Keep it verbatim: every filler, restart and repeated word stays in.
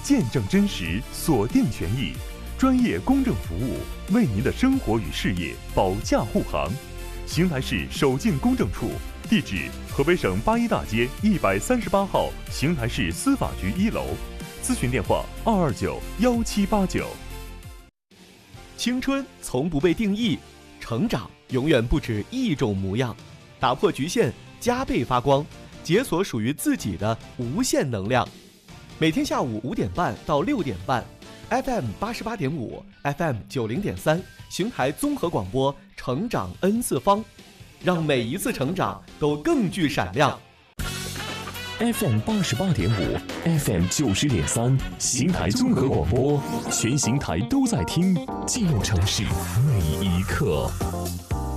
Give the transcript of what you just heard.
见证真实，锁定权益，专业公正服务，为您的生活与事业保驾护航。邢台市首进公证处，地址：河北省八一大街一百三十八号邢台市司法局一楼。咨询电话：二二九幺七八九。 青春从不被定义，成长永远不止一种模样。打破局限，加倍发光，解锁属于自己的无限能量。每天下午五点半到六点半 ，F M 八十八点五 ，F M 九零点三，邢台综合广播，成长 N 次方，让每一次成长都更具闪亮。 F M 八十八点五 ，F M 九十点三，邢台综合广播，全邢台都在听，记录城市每一刻。